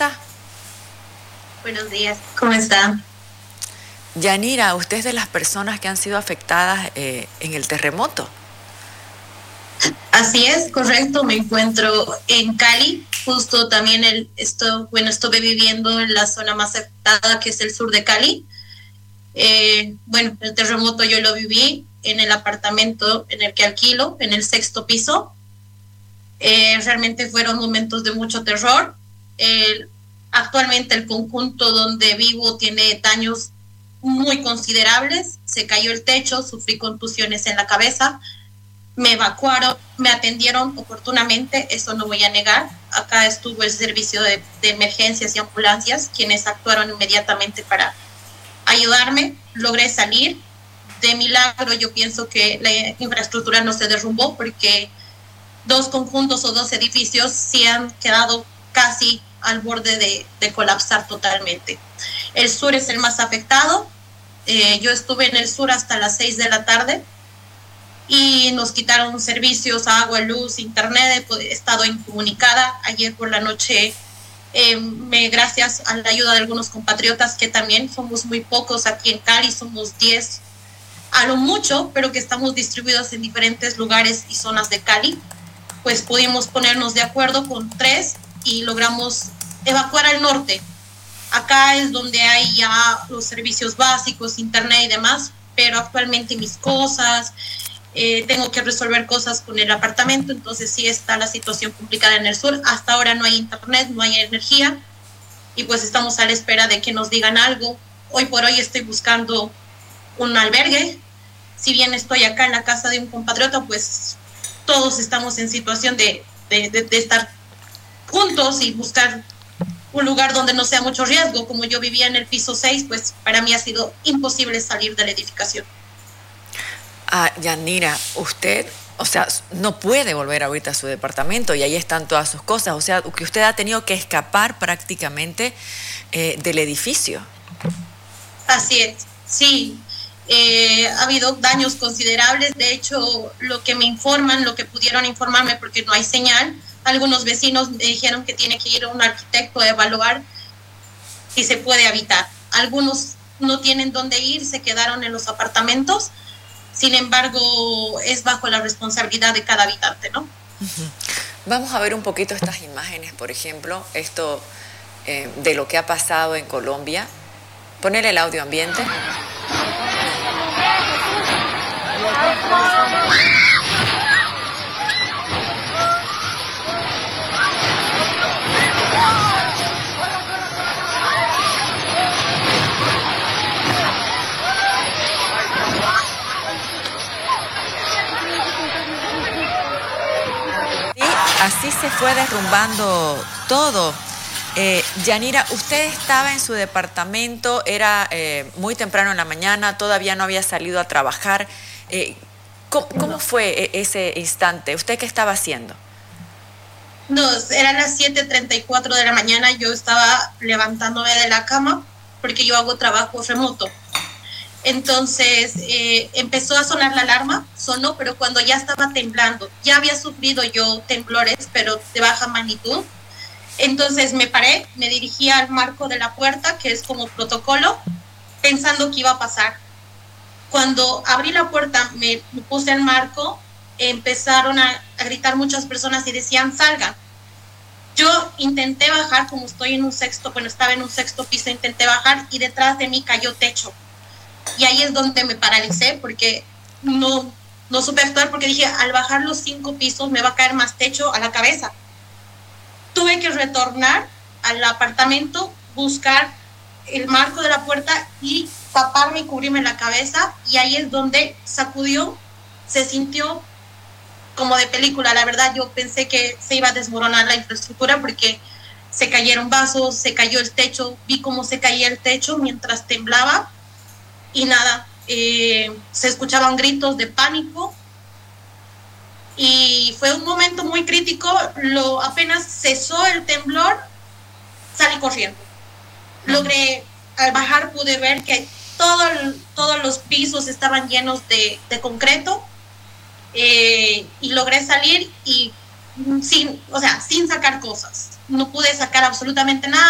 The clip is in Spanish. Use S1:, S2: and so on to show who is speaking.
S1: está?
S2: Buenos días, ¿cómo está?
S1: Yanira, usted es de las personas que han sido afectadas en el terremoto.
S2: Así es, correcto, me encuentro en Cali, justo también estuve viviendo en la zona más afectada que es el sur de Cali. El terremoto yo lo viví en el apartamento en el que alquilo, en el sexto piso. Realmente fueron momentos de mucho terror. Actualmente el conjunto donde vivo tiene daños muy considerables. Se cayó el techo, sufrí contusiones en la cabeza, me evacuaron, me atendieron oportunamente, eso no voy a negar. Acá estuvo el servicio de emergencias y ambulancias, quienes actuaron inmediatamente para ayudarme. Logré salir. De milagro yo pienso que la infraestructura no se derrumbó, porque dos conjuntos o dos edificios sí han quedado casi al borde de colapsar totalmente. El sur es el más afectado. Yo estuve en el sur hasta las 6 de la tarde y nos quitaron servicios, agua, luz, internet. He estado incomunicada. Ayer por la noche, gracias a la ayuda de algunos compatriotas, que también somos muy pocos aquí en Cali, somos 10 a lo mucho, pero que estamos distribuidos en diferentes lugares y zonas de Cali, pues pudimos ponernos de acuerdo con 3 y logramos evacuar al norte. Acá es donde hay ya los servicios básicos, internet y demás, pero actualmente mis cosas, tengo que resolver cosas con el apartamento, entonces sí está la situación complicada en el sur. Hasta ahora no hay internet, no hay energía, y pues estamos a la espera de que nos digan algo. Hoy por hoy estoy buscando un albergue. Si bien estoy acá en la casa de un compatriota, pues todos estamos en situación de estar juntos y buscar un lugar donde no sea mucho riesgo. Como yo vivía en el piso 6, pues para mí ha sido imposible salir de la edificación.
S1: Yanira, usted, o sea, no puede volver ahorita a su departamento y ahí están todas sus cosas. O sea, que usted ha tenido que escapar prácticamente del edificio.
S2: Así es, sí. Ha habido daños considerables. De hecho, lo que me informan, lo que pudieron informarme, porque no hay señal, algunos vecinos me dijeron que tiene que ir un arquitecto a evaluar si se puede habitar. Algunos no tienen dónde ir, se quedaron en los apartamentos. Sin embargo, es bajo la responsabilidad de cada habitante, ¿no?
S1: Uh-huh. Vamos a ver un poquito estas imágenes, por ejemplo, esto de lo que ha pasado en Colombia. Ponele el audio ambiente. Así se fue derrumbando todo. Yanira, usted estaba en su departamento, era muy temprano en la mañana, todavía no había salido a trabajar. ¿Cómo fue ese instante? ¿Usted qué estaba haciendo?
S2: No, eran las 7:34 de la mañana, yo estaba levantándome de la cama porque yo hago trabajo remoto. Entonces empezó a sonar la alarma, sonó, pero cuando ya estaba temblando, ya había sufrido yo temblores, pero de baja magnitud. Entonces me paré, me dirigí al marco de la puerta, que es como protocolo, pensando que iba a pasar. Cuando abrí la puerta, me puse al marco, empezaron a gritar muchas personas y decían, salgan. Yo intenté bajar, como estoy en estaba en un sexto piso, intenté bajar y detrás de mí cayó techo. Y ahí es donde me paralicé, porque no supe actuar, porque dije, al bajar los 5 pisos me va a caer más techo a la cabeza. Tuve que retornar al apartamento, buscar el marco de la puerta y taparme y cubrirme la cabeza, y ahí es donde sacudió, se sintió como de película. La verdad, yo pensé que se iba a desmoronar la infraestructura, porque se cayeron vasos, se cayó el techo, vi cómo se caía el techo mientras temblaba, y nada, se escuchaban gritos de pánico, y fue un momento muy crítico. Apenas cesó el temblor, salí corriendo. Logré, al bajar pude ver que todos los pisos estaban llenos de concreto, y logré salir y sin sacar cosas. No pude sacar absolutamente nada.